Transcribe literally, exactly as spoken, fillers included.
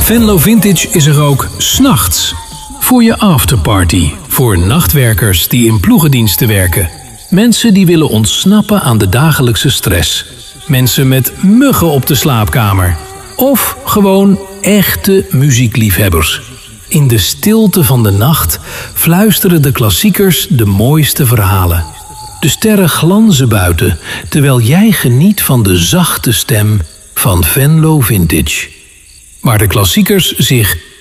Venlo Vintage is er ook 's nachts. Voor je afterparty. Voor nachtwerkers die in ploegendiensten werken. Mensen die willen ontsnappen aan de dagelijkse stress. Mensen met muggen op de slaapkamer. Of gewoon echte muziekliefhebbers. In de stilte van de nacht fluisteren de klassiekers de mooiste verhalen. De sterren glanzen buiten, terwijl jij geniet van de zachte stem van Venlo Vintage. Waar de klassiekers zich